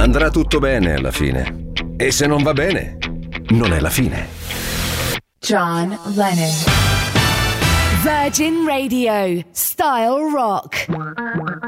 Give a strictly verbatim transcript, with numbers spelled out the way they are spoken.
andrà tutto bene alla fine. E se non va bene, non è la fine. John Lennon. Virgin Radio. Style Rock.